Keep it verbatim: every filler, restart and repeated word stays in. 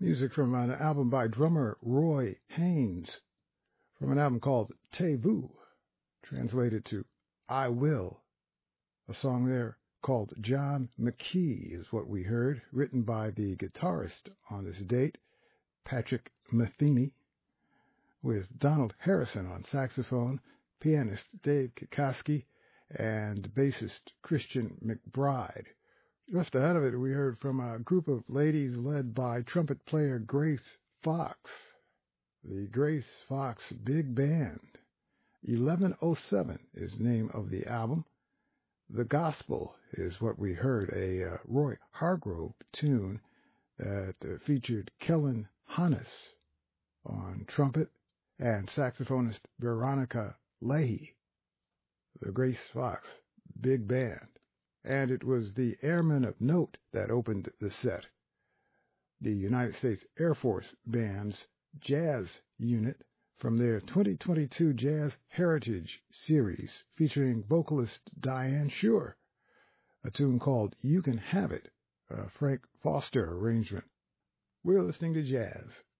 Music from an album by drummer Roy Haynes, from an album called Te Vu, translated to I Will. A song there called John McKee is what we heard, written by the guitarist on this date, Patrick Metheny, with Donald Harrison on saxophone, pianist Dave Kikoski, and bassist Christian McBride. Just ahead of it, we heard from a group of ladies led by trumpet player Grace Fox, the Grace Fox Big Band. eleven oh seven is the name of the album. The Gospel is what we heard, a uh, Roy Hargrove tune that uh, featured Kellen Hannes on trumpet and saxophonist Veronica Leahy. The Grace Fox Big Band. And it was the Airmen of Note that opened the set. The United States Air Force Band's jazz unit from their twenty twenty-two Jazz Heritage Series featuring vocalist Diane Shure, a tune called You Can Have It, a Frank Foster arrangement. We're listening to jazz